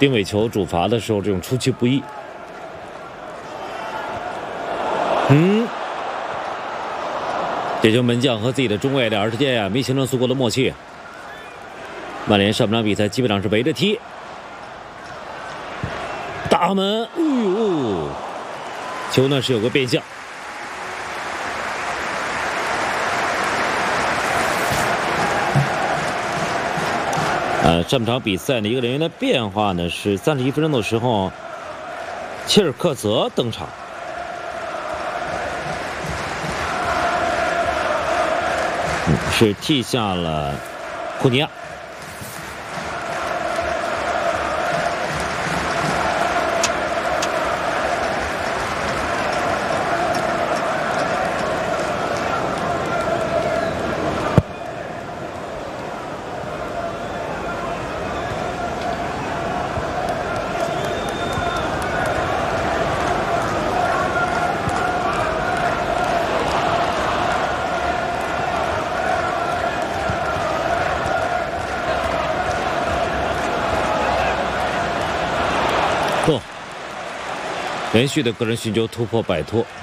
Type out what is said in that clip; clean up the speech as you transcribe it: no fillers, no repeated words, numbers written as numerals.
定位球主罚的时候，这种出其不意。这球门将和自己的中卫两人之间没形成足够的默契。曼联上半场比赛基本上是围着踢，大门，球呢是有个变向。上半场比赛的一个人员的变化呢是31分钟的时候，切尔克泽登场。是替下了库尼亚。连续的个人寻求突破摆脱，